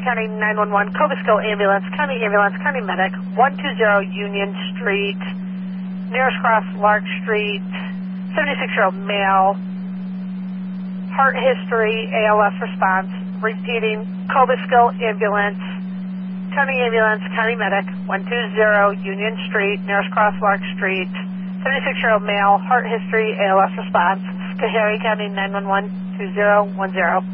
County 911, Cobleskill Ambulance, County Ambulance, County Medic, 120 Union Street, nearest cross, Lark Street, 76-year-old male, heart history, ALS response, repeating, Cobleskill Ambulance, County Ambulance, County Medic, 120 Union Street, nearest cross, Lark Street, 76-year-old male, heart history, ALS response, Schoharie County 911, 2010.